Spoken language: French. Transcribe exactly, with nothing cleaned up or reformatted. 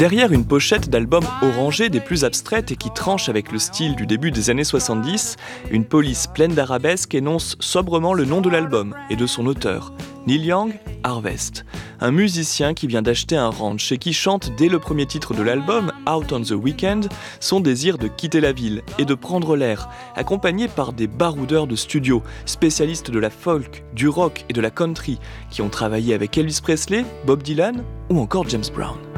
Derrière une pochette d'album orangé des plus abstraites et qui tranche avec le style du début des années soixante-dix, une police pleine d'arabesques énonce sobrement le nom de l'album et de son auteur, Neil Young, Harvest, un musicien qui vient d'acheter un ranch et qui chante dès le premier titre de l'album, Out on the Weekend, son désir de quitter la ville et de prendre l'air, accompagné par des baroudeurs de studio, spécialistes de la folk, du rock et de la country, qui ont travaillé avec Elvis Presley, Bob Dylan ou encore James Brown.